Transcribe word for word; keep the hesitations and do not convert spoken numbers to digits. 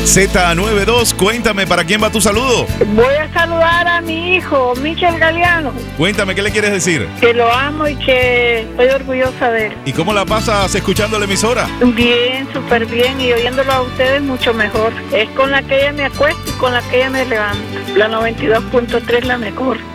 Z noventa y dos, cuéntame, ¿para quién va tu saludo? Voy a saludar a mi hijo, Michel Galeano. Cuéntame, ¿qué le quieres decir? Que lo amo y que estoy orgullosa de él. ¿Y cómo la pasas escuchando la emisora? Bien, súper bien, y oyéndolo a ustedes mucho mejor. Es con la que ella me acuesto y con la que ella me levanta. La noventa y dos punto tres la mejor.